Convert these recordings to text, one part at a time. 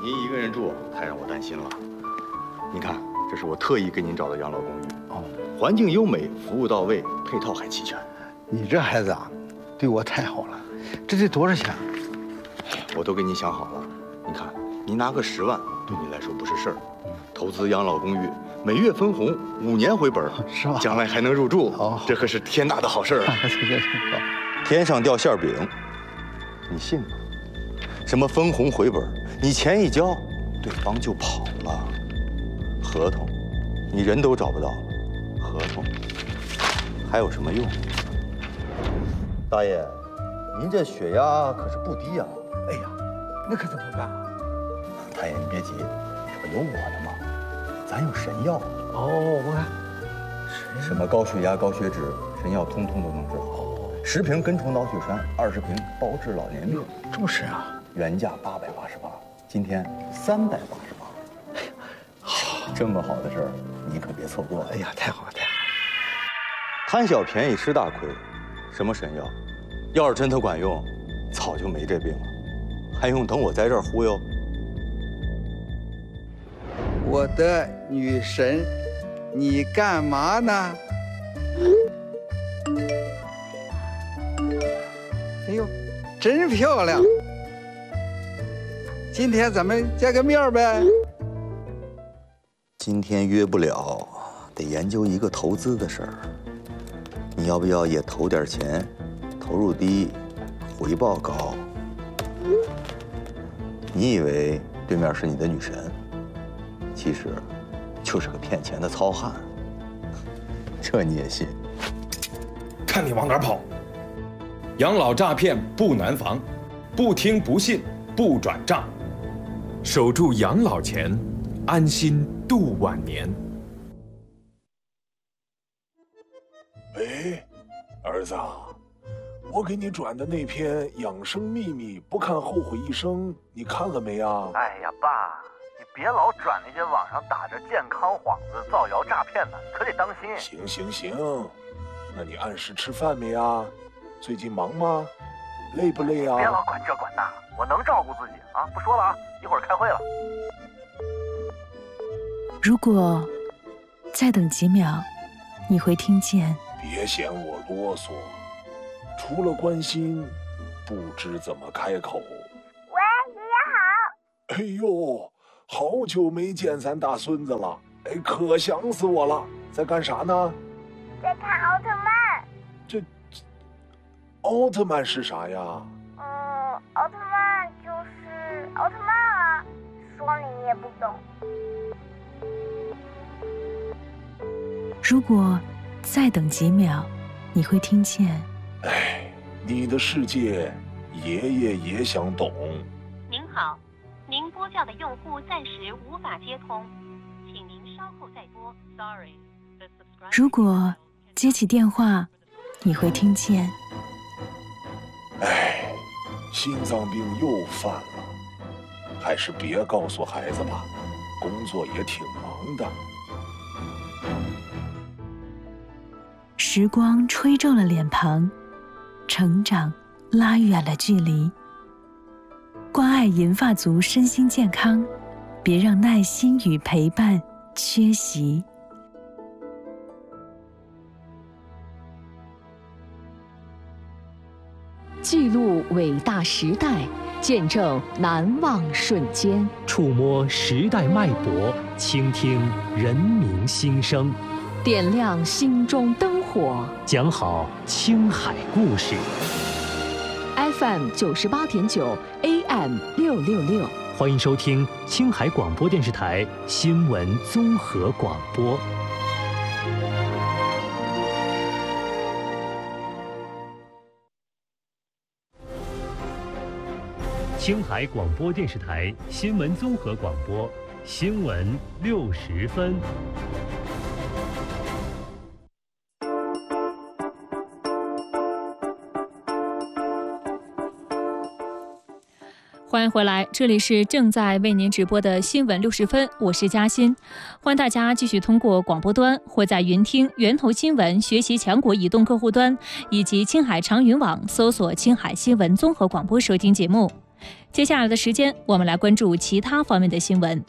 您一个人住太让我担心了。您看，这是我特意给您找的养老公寓。哦，环境优美，服务到位，配套还齐全。 你这孩子啊，对我太好了。这得多少钱？ 我都给你想好了。你看，您拿个10万，对你来说不是事儿。投资养老公寓，每月分红，5年回本， 是吧？将来还能入住，这可是天大的好事儿啊！天上掉馅饼，你信吗？什么分红回本，你钱一交，对方就跑了。合同，你人都找不到了，合同还有什么用？大爷，您这血压可是不低呀！ 哎呀，那可怎么办啊？ 大爷，你别急，这不有我的吗？咱有神药。 哦，我看什么高血压、高血脂，神药通通都能治好。10瓶根虫脑血栓，20瓶包治老年病。 这么神啊！ 原价888，今天388。哎呀，好，这么好的事儿，你可别错过。 哎呀，太好了，太好了！ 贪小便宜吃大亏，什么神药？要是真它管用，早就没这病了，还用等我在这儿忽悠？ 我的女神，你干嘛呢？哎呦，真漂亮！今天咱们见个面呗。 今天约不了，得研究一个投资的事儿。你要不要也投点钱？投入低，回报高。你以为对面是你的女神，其实就是个骗钱的糙汉。这你也信？ 看你往哪儿跑！养老诈骗不难防，不听不信不转账，守住养老钱，安心度晚年。 哎，儿子啊，我给你转的那篇《养生秘密》，不看后悔一生，你看了没啊？ 哎呀，爸，你别老转那些网上打着健康幌子造谣诈骗的，可得当心。 行，那你按时吃饭没啊？最近忙吗？累不累啊？ 别老管这管那，我能照顾自己啊！不说了啊，一会儿开会了。 如果再等几秒，你会听见。 别嫌我啰嗦，除了关心，不知怎么开口。 喂，爷爷好。 哎呦，好久没见咱大孙子了，哎，可想死我了。在干啥呢？ 在看奥特曼。 奥特曼是啥呀？ 奥特曼就是奥特曼啊，说了你也不懂。 如果再等几秒，你会听见。 哎，你的世界，爷爷也想懂。 您好，您拨叫的用户暂时无法接通，请您稍后再拨。Sorry。 如果接起电话，你会听见。 哎，心脏病又犯了，还是别告诉孩子吧，工作也挺忙的。 时光吹皱了脸庞，成长拉远了距离。关爱银发族身心健康，别让耐心与陪伴缺席。 记录伟大时代，见证难忘瞬间， 触摸时代脉搏，倾听人民心声， 点亮心中灯火， 讲好青海故事。 FM 98.9 AM 666， 欢迎收听青海广播电视台新闻综合广播。青海广播电视台新闻综合广播，新闻60分。 欢迎回来，这里是正在为您直播的新闻60分，我是嘉欣。欢迎大家继续通过广播端或在云听源头新闻学习强国移动客户端以及青海长云网搜索青海新闻综合广播收听节目。 接下来的时间，我们来关注其他方面的新闻。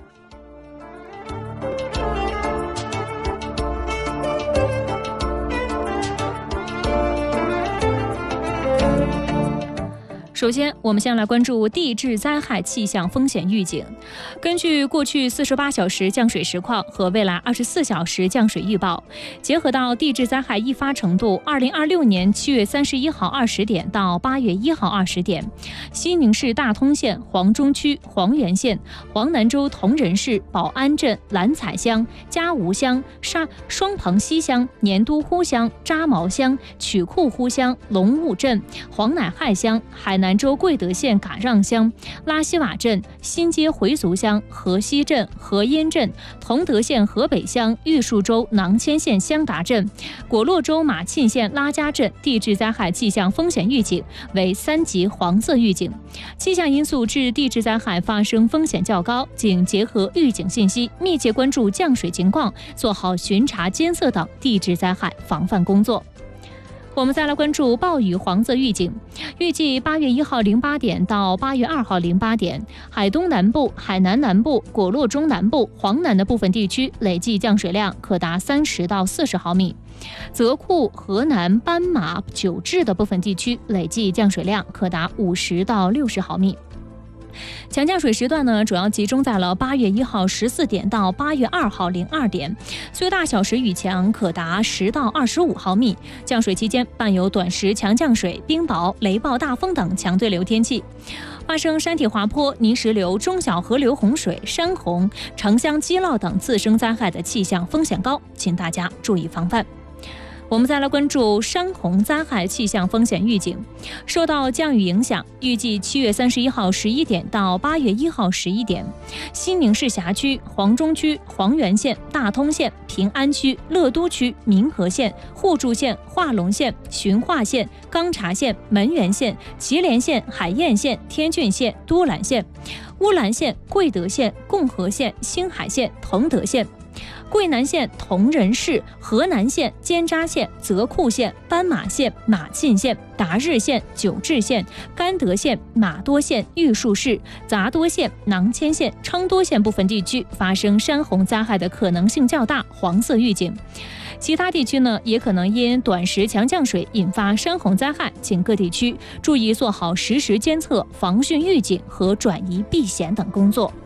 首先，我们先来关注地质灾害气象风险预警。根据过去48小时降水实况和未来24小时降水预报，结合到地质灾害易发程度，2026年7月31号20点到8月1号20点，西宁市大通县、黄中区、黄原县、黄南州铜仁市、宝安镇、蓝彩乡、嘉吴乡、双棚西乡、年都呼乡、扎毛乡、曲库呼乡、龙雾镇、黄乃亥乡、海南州贵德县嘎让乡、拉西瓦镇、新街回族乡、河西镇、河阴镇、同德县河北乡、玉树州囊谦县香达镇、果洛州马沁县拉家镇地质灾害气象风险预警为3级黄色预警。气象因素致地质灾害发生风险较高，请结合预警信息，密切关注降水情况，做好巡查监测等地质灾害防范工作。我们再来关注暴雨黄色预警，预计8月1号08点到8月2号08点，海东南部、海南南部、果洛中南部、黄南的部分地区累计降水量可达30到40毫米；泽库、河南、斑马、九治的部分地区累计降水量可达50到60毫米。强降水时段呢，主要集中在了8月1号14点到8月2号02点，最大小时雨强可达10到25毫米。降水期间伴有短时强降水、冰雹、雷暴大风等强对流天气，发生山体滑坡、泥石流、中小河流洪水、山洪、城乡积涝等自生灾害的气象风险高，请大家注意防范。我们再来关注山洪灾害气象风险预警。受到降雨影响，预计7月31号11点到8月1号11点，西宁市辖区、黄中区、黄原县、大通县、平安区、乐都区、民和县、互助县、化龙县、循化县、钢察县、门源县、祁连县、海晏县、天峻县、都兰县、乌兰县、贵德县、共和县、兴海县、同德县、桂南县、铜仁市、河南县、监扎县、泽库县、斑马县、马沁县、达日县、九治县、甘德县、马多县、玉树市、杂多县、囊谦县、昌多县部分地区发生山洪灾害的可能性较大，黄色预警。其他地区呢，也可能因短时强降水引发山洪灾害，请各地区注意做好实时监测、防汛预警和转移避险等工作。